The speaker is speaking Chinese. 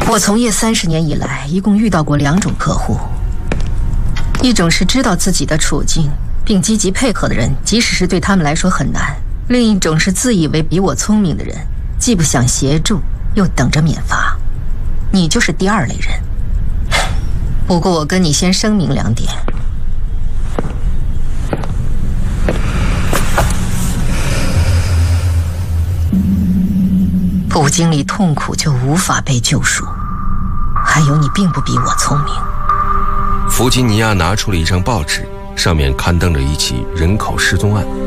我从业30年以来，一共遇到过2种客户，一种是知道自己的处境并积极配合的人，即使是对他们来说很难；另一种是自以为比我聪明的人，既不想协助，又等着免罚。你就是第2类人。不过我跟你先声明2点。不经历痛苦就无法被救赎，还有你并不比我聪明。 弗吉尼亚拿出了一张报纸，上面刊登着一起人口失踪案。